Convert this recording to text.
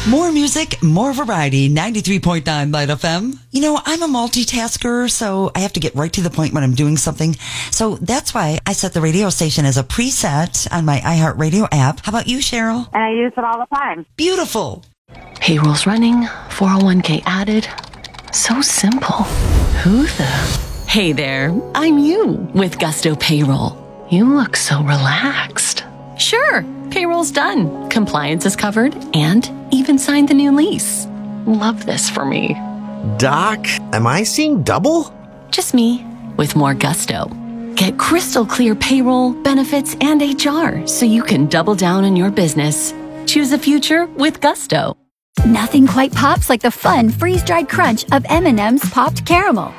More music, more variety. 93.9 Light FM. You know, I'm a multitasker, so I have to get right to the point when I'm doing something. So that's why I set the radio station as a preset on my iHeartRadio app. How about you, Cheryl? And I use it all the time. Beautiful. Payroll's running, 401k added. So simple. Who the? Hey there, I'm you with Gusto Payroll. You look so relaxed. Sure, payroll's done. Compliance is covered and even signed the new lease. Love this for me. Doc, am I seeing double? Just me with more gusto. Get crystal clear payroll, benefits, and HR so you can double down on your business. Choose a future with Gusto. Nothing quite pops like the fun freeze-dried crunch of M&M's Popped Caramel.